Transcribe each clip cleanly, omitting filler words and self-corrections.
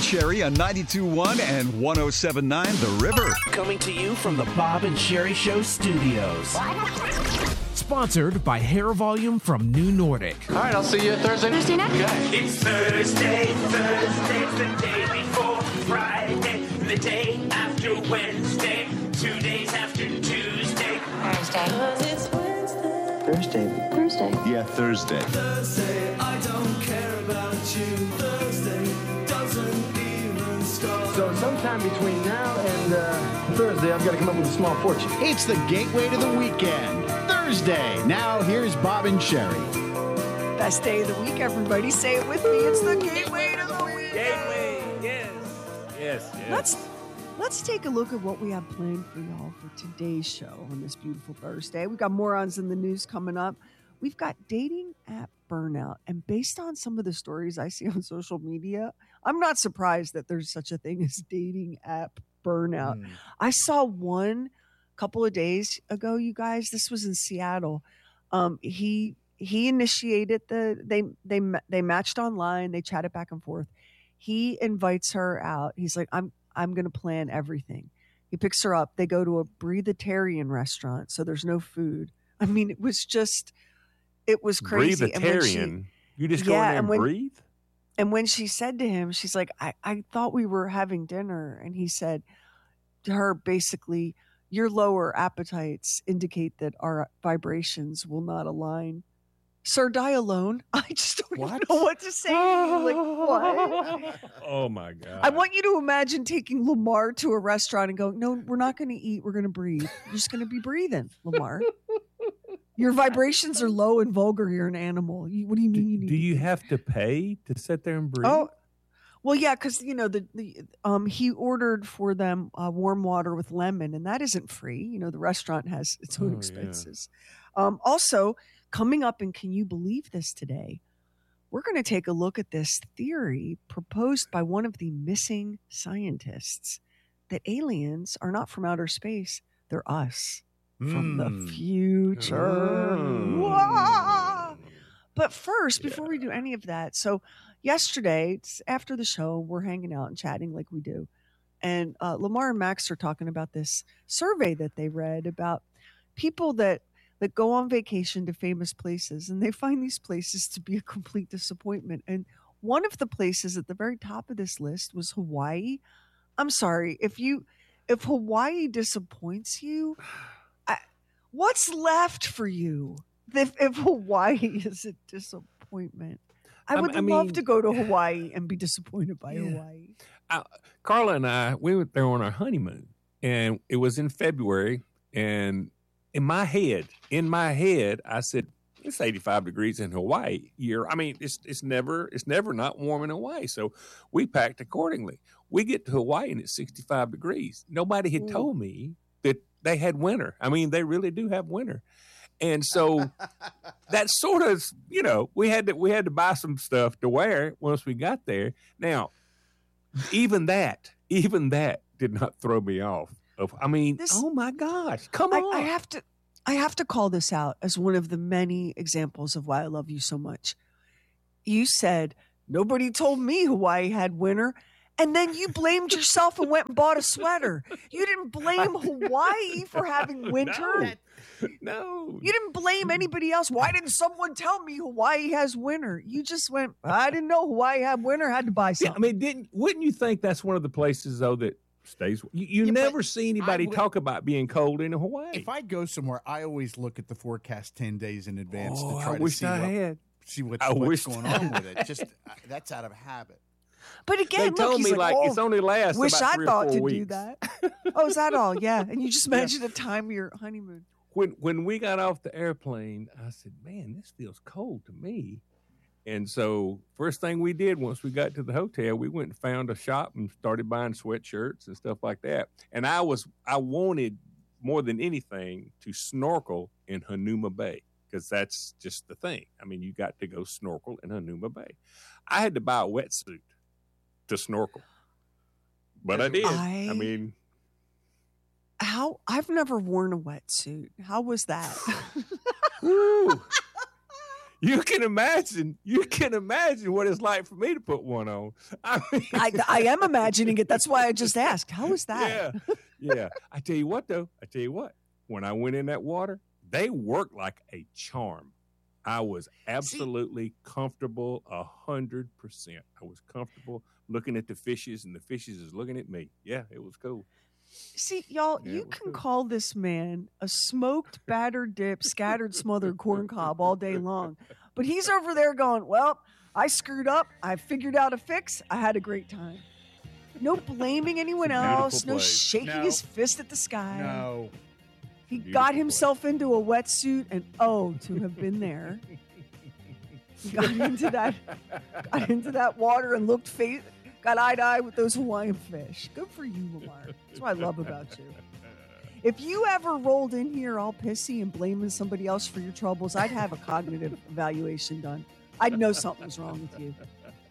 Sherry on 92.1 and 107.9 The River. Coming to you from the Bob and Sherry Show studios. Sponsored by Hair Volume from New Nordic. All right, I'll see you Thursday night. Okay. It's Thursday's the day before Friday, the day after Wednesday, 2 days after Tuesday. Thursday. Yeah, Thursday. Thursday, I don't care about you. Thursday doesn't even start. So sometime between now and Thursday, I've got to come up with a small fortune. It's the gateway to the weekend. Thursday. Now here's Bob and Sherry. Best day of the week, everybody. Say it with me. It's the gateway to the weekend. Gateway, yes. Let's take a look at what we have planned for y'all for today's show on this beautiful Thursday. We've got morons in the news coming up. We've got dating app burnout. And based on some of the stories I see on social media, I'm not surprised that there's such a thing as dating app burnout. I saw one a couple of days ago, you guys. This was in Seattle. He initiated they matched online. They chatted back and forth. He invites her out. He's like, I'm going to plan everything. He picks her up. They go to a breatharian restaurant, so there's no food. I mean, it was crazy. Breatharian? You just go in there and breathe? And when she said to him, she's like, I thought we were having dinner. And he said to her, basically, your lower appetites indicate that our vibrations will not align. Sir, die alone. I just don't know what to say to you. Like, what? Oh, my God. I want you to imagine taking Lamar to a restaurant and going, no, we're not going to eat. We're going to breathe. You're just going to be breathing, Lamar. Your vibrations are low and vulgar. You're an animal. What do you mean? Do you have to pay to sit there and breathe? Oh, well, yeah, because, he ordered for them warm water with lemon, and that isn't free. The restaurant has its own expenses. Yeah. Also, coming up, and can you believe this today, we're going to take a look at this theory proposed by one of the missing scientists that aliens are not from outer space. They're us from the future. But first, before we do any of that, so yesterday, after the show, we're hanging out and chatting like we do. And Lamar and Max are talking about this survey that they read about people that go on vacation to famous places, and they find these places to be a complete disappointment. And one of the places at the very top of this list was Hawaii. I'm sorry, if Hawaii disappoints you, what's left for you if Hawaii is a disappointment? I would love to go to Hawaii and be disappointed by Hawaii. Carla and I, we went there on our honeymoon, and it was in February, and in my head, I said, it's 85 degrees in Hawaii. It's never not warm in Hawaii. So we packed accordingly. We get to Hawaii and it's 65 degrees. Nobody had told me that they had winter. I mean, they really do have winter. And so that sort of, we had to buy some stuff to wear once we got there. Now, even that did not throw me off. Oh my gosh, come on. I have to call this out as one of the many examples of why I love you so much. You said, nobody told me Hawaii had winter, and then you blamed yourself and went and bought a sweater. You didn't blame Hawaii for having winter. No. You didn't blame anybody else. Why didn't someone tell me Hawaii has winter? You just went, I didn't know Hawaii had winter, had to buy something. Yeah, wouldn't you think that's one of the places, though, that stays? You never see anybody talk about being cold in Hawaii. If I go somewhere, I always look at the forecast 10 days in advance to try I wish to see what's going on with it. Just that's out of habit. But again, they told me it's only lasts wish about I 3 thought or 4 to weeks. do that. Oh, is that all? Yeah. And you just mentioned the time of your honeymoon. When we got off the airplane, I said, man, this feels cold to me. And so first thing we did once we got to the hotel, we went and found a shop and started buying sweatshirts and stuff like that. And I wanted more than anything to snorkel in Hanauma Bay because that's just the thing. I mean, you got to go snorkel in Hanauma Bay. I had to buy a wetsuit to snorkel, but I did. I've never worn a wetsuit. How was that? Ooh. You can imagine what it's like for me to put one on. I mean, I am imagining it. That's why I just asked. How was that? Yeah. I tell you what, though. When I went in that water, they worked like a charm. I was absolutely comfortable 100%. I was comfortable looking at the fishes, and the fishes is looking at me. Yeah, it was cool. See, y'all, you can call this man a smoked, battered dip, scattered, smothered corn cob all day long. But he's over there going, well, I screwed up. I figured out a fix. I had a great time. No blaming anyone else. No shaking his fist at the sky. No. He got himself into a wetsuit, and to have been there. He got into that water and got eye to eye with those Hawaiian fish. Good for you, Lamar. That's what I love about you. If you ever rolled in here all pissy and blaming somebody else for your troubles, I'd have a cognitive evaluation done. I'd know something's wrong with you.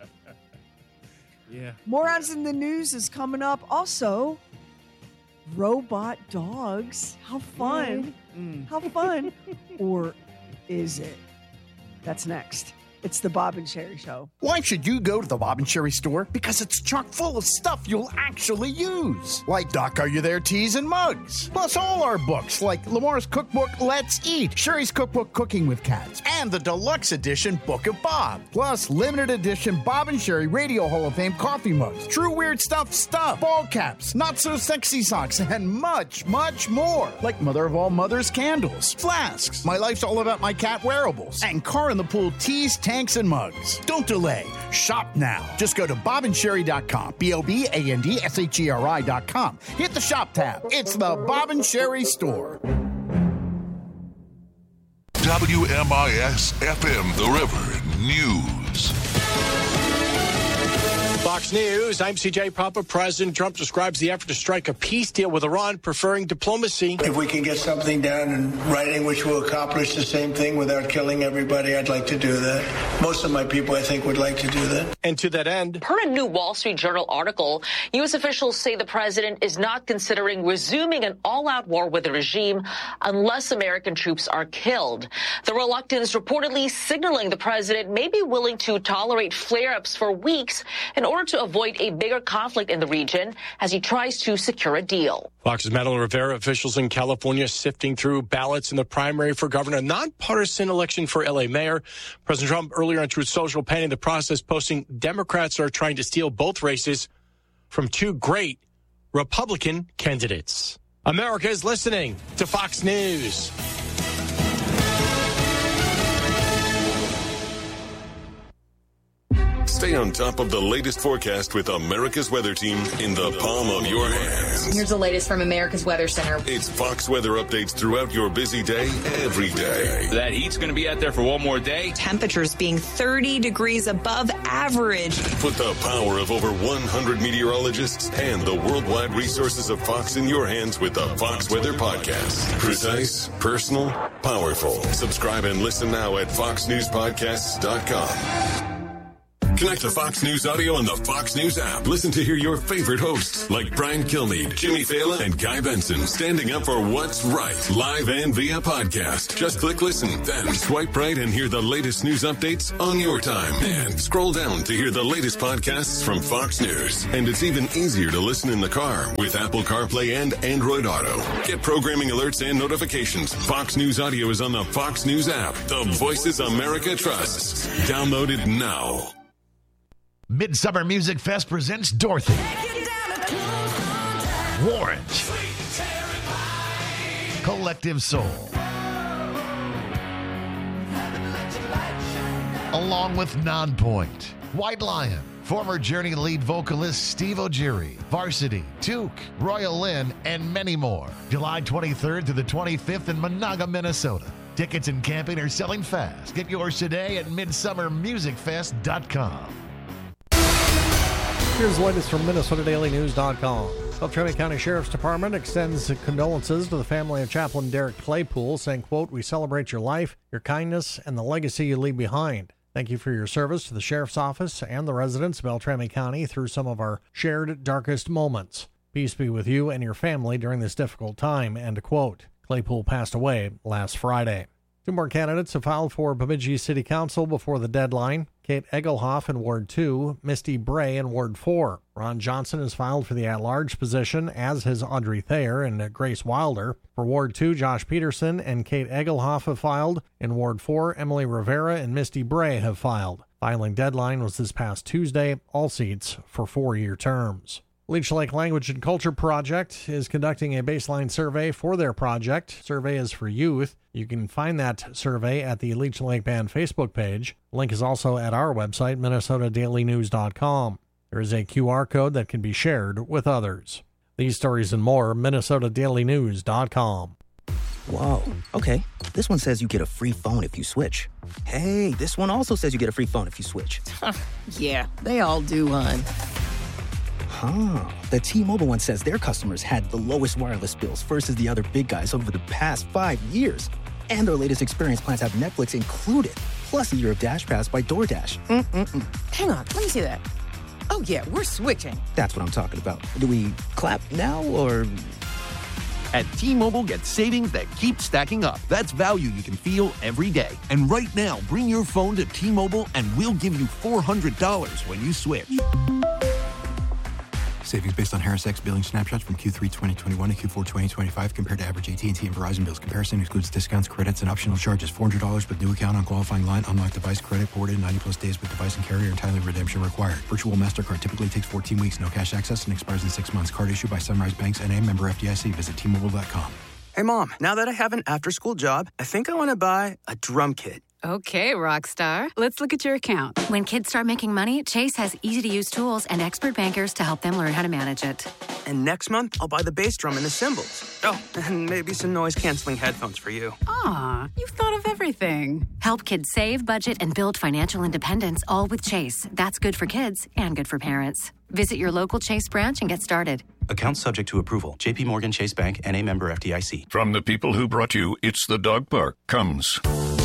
Yeah. Morons in the News is coming up. Also, robot dogs. How fun. How fun. Or is it? That's next. It's the Bob and Sherry Show. Why should you go to the Bob and Sherry store? Because it's chock full of stuff you'll actually use. Like Doc Are You There teas and mugs. Plus all our books like Lamar's cookbook, Let's Eat, Sherry's cookbook, Cooking with Cats, and the deluxe edition Book of Bob. Plus limited edition Bob and Sherry Radio Hall of Fame coffee mugs, True Weird Stuff, ball caps, Not So Sexy socks, and much, much more. Like Mother of All Mothers candles, flasks, My Life's All About My Cat wearables, and Car in the Pool teas, tanks, and mugs. Don't delay. Shop now. Just go to bobandsherry.com. BOBANDSHERI.com. Hit the shop tab. It's the Bob and Sherry store. WMIS FM, The River News. Fox News, I'm CJ Papa. President Trump describes the effort to strike a peace deal with Iran, preferring diplomacy. If we can get something down in writing which will accomplish the same thing without killing everybody, I'd like to do that. Most of my people, I think, would like to do that. And to that end, per a new Wall Street Journal article, U.S. officials say the president is not considering resuming an all-out war with the regime unless American troops are killed. The reluctance reportedly signaling the president may be willing to tolerate flare-ups for weeks in order to avoid a bigger conflict in the region as he tries to secure a deal. Fox's Madeline Rivera, officials in California sifting through ballots in the primary for governor, a nonpartisan election for L.A. mayor. President Trump earlier on Truth Social panning the process, posting Democrats are trying to steal both races from two great Republican candidates. America is listening to Fox News. Stay on top of the latest forecast with America's Weather Team in the palm of your hands. Here's the latest from America's Weather Center. It's Fox weather updates throughout your busy day, every day. That heat's going to be out there for one more day. Temperatures being 30 degrees above average. Put the power of over 100 meteorologists and the worldwide resources of Fox in your hands with the Fox Weather Podcast. Precise, personal, powerful. Subscribe and listen now at foxnewspodcasts.com. Connect to Fox News Audio on the Fox News app. Listen to hear your favorite hosts like Brian Kilmeade, Jimmy Fallon, and Guy Benson standing up for what's right, live and via podcast. Just click listen, then swipe right and hear the latest news updates on your time. And scroll down to hear the latest podcasts from Fox News. And it's even easier to listen in the car with Apple CarPlay and Android Auto. Get programming alerts and notifications. Fox News Audio is on the Fox News app. The voices America trusts. Download it now. Midsummer Music Fest presents Dorothy, Warrant, Collective Soul, along with Nonpoint, White Lion, former Journey lead vocalist Steve O'Geary, Varsity, Duke, Royal Lynn, and many more. July 23rd to the 25th in Monaga, Minnesota. Tickets and camping are selling fast. Get yours today at midsummermusicfest.com. Here's the latest from MinnesotaDailyNews.com. Beltrami County Sheriff's Department extends condolences to the family of Chaplain Derek Claypool, saying, quote, "We celebrate your life, your kindness, and the legacy you leave behind. Thank you for your service to the Sheriff's Office and the residents of Beltrami County through some of our shared darkest moments. Peace be with you and your family during this difficult time," end quote. Claypool passed away last Friday. Two more candidates have filed for Bemidji City Council before the deadline. Kate Egelhoff in Ward 2, Misty Bray in Ward 4. Ron Johnson has filed for the at-large position, as has Audrey Thayer and Grace Wilder. For Ward 2, Josh Peterson and Kate Egelhoff have filed. In Ward 4, Emily Rivera and Misty Bray have filed. Filing deadline was this past Tuesday. All seats for 4-year terms. Leech Lake Language and Culture Project is conducting a baseline survey for their project. Survey is for youth. You can find that survey at the Leech Lake Band Facebook page. Link is also at our website, minnesotadailynews.com. There is a QR code that can be shared with others. These stories and more, minnesotadailynews.com. Whoa, okay. This one says you get a free phone if you switch. Hey, this one also says you get a free phone if you switch. Yeah, they all do, hon. Huh. The T-Mobile one says their customers had the lowest wireless bills versus the other big guys over the past 5 years. And their latest experience plans have Netflix included, plus a year of Dash Pass by DoorDash. Hang on, let me see that. Oh, yeah, we're switching. That's what I'm talking about. Do we clap now, or...? At T-Mobile, get savings that keep stacking up. That's value you can feel every day. And right now, bring your phone to T-Mobile and we'll give you $400 when you switch. Savings based on Harris X billing snapshots from Q3 2021 to Q4 2025 compared to average AT&T and Verizon bills. Comparison excludes discounts, credits, and optional charges. $400 with new account on qualifying line. Unlocked device credit ported 90-plus days with device and carrier and timely redemption required. Virtual MasterCard typically takes 14 weeks. No cash access and expires in 6 months. Card issued by Sunrise Banks N.A. member FDIC. Visit T-Mobile.com. Hey, Mom, now that I have an after-school job, I think I want to buy a drum kit. Okay, Rockstar. Let's look at your account. When kids start making money, Chase has easy-to-use tools and expert bankers to help them learn how to manage it. And next month, I'll buy the bass drum and the cymbals. Oh, and maybe some noise-canceling headphones for you. Aw, you've thought of everything. Help kids save, budget, and build financial independence, all with Chase. That's good for kids and good for parents. Visit your local Chase branch and get started. Account subject to approval. J.P. Morgan Chase Bank, N.A. member FDIC. From the people who brought you It's the Dog Park comes...